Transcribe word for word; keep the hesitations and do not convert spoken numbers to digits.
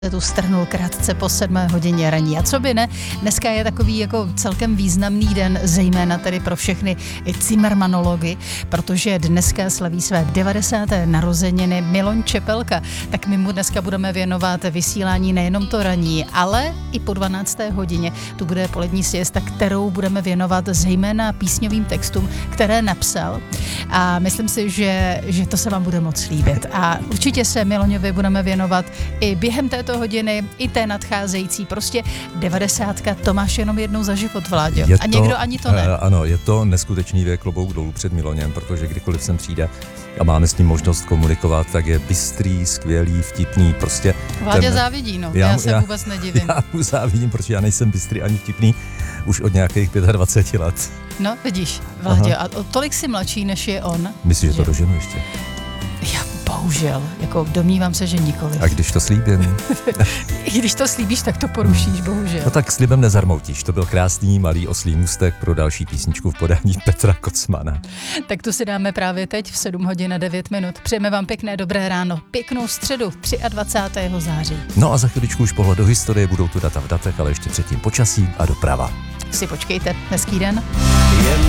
Tu strhnul krátce po sedmé hodině raní. A co by ne, dneska je takový jako celkem významný den, zejména tedy pro všechny cimrmanology, protože dneska slaví své devadesáté narozeniny Miloň Čepelka. Tak my mu dneska budeme věnovat vysílání nejenom to raní, ale i po dvanácté hodině. Tu bude polední siesta, kterou budeme věnovat zejména písňovým textům, které napsal. A myslím si, že, že to se vám bude moc líbit. A určitě se Miloňovi budeme věnovat i během této hodiny, i té nadcházející. Prostě devadesátka, to máš jenom jednou za život, Vláďo. Je a někdo to, ani to ne. Uh, ano, je to neskutečný věk, klobouk dolů před Miloněm, protože kdykoliv sem přijde a máme s ním možnost komunikovat, tak je bystrý, skvělý, vtipný, prostě. Vláďa ten, závidí, no. Já, já se já, vůbec nedivím. Já mu závidím, protože já nejsem bystrý ani vtipný už od nějakých dvacet pět let. No, vidíš, Vláďo, a tolik si mladší, než je on. Myslíš, že to doženu ještě? Já bohužel, jako domnívám se, že nikoliv. A když to slíbím? I když to slíbíš, tak to porušíš, bohužel. No tak slibem nezarmoutíš. To byl krásný malý oslí můstek pro další písničku v podání Petra Kocmana. Tak tu si dáme právě teď v sedm hodin a devět minut. Přejeme vám pěkné dobré ráno, pěknou středu dvacátého třetího září. No a za chviličku už pohled do historie, budou tu data v datech, ale ještě předtím počasí a doprava. Si počkejte, hezký den. Jen